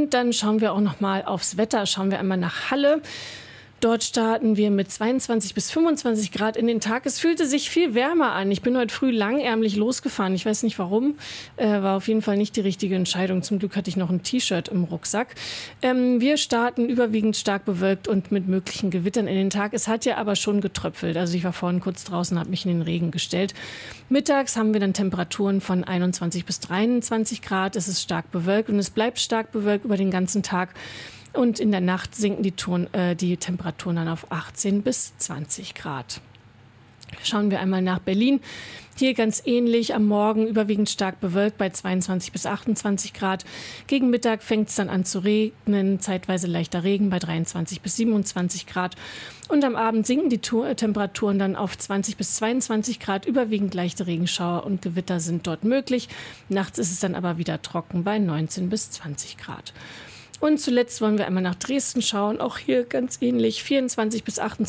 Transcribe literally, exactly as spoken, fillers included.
Und dann schauen wir auch noch mal aufs Wetter. Schauen wir einmal nach Halle. Dort starten wir mit zweiundzwanzig bis fünfundzwanzig Grad in den Tag. Es fühlte sich viel wärmer an. Ich bin heute früh langärmlich losgefahren. Ich weiß nicht warum. Äh, war auf jeden Fall nicht die richtige Entscheidung. Zum Glück hatte ich noch ein T-Shirt im Rucksack. Ähm, wir starten überwiegend stark bewölkt und mit möglichen Gewittern in den Tag. Es hat ja aber schon getröpfelt. Also ich war vorhin kurz draußen, habe mich in den Regen gestellt. Mittags haben wir dann Temperaturen von einundzwanzig bis dreiundzwanzig Grad. Es ist stark bewölkt und es bleibt stark bewölkt über den ganzen Tag. Und in der Nacht sinken die, Ton, äh, die Temperaturen dann auf achtzehn bis zwanzig Grad. Schauen wir einmal nach Berlin. Hier ganz ähnlich, am Morgen überwiegend stark bewölkt bei zweiundzwanzig bis achtundzwanzig Grad. Gegen Mittag fängt es dann an zu regnen, zeitweise leichter Regen bei dreiundzwanzig bis siebenundzwanzig Grad. Und am Abend sinken die Temperaturen dann auf zwanzig bis zweiundzwanzig Grad. Überwiegend leichte Regenschauer und Gewitter sind dort möglich. Nachts ist es dann aber wieder trocken bei neunzehn bis zwanzig Grad. Und zuletzt wollen wir einmal nach Dresden schauen. Auch hier ganz ähnlich, vierundzwanzig bis achtundzwanzig